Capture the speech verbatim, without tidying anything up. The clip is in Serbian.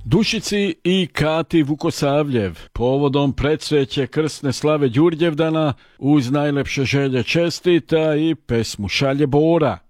Dušici i Kati Vukosavljev povodom predsveće krsne slave Đurđevdana uz najlepše želje čestita i pesmu šalje Bora.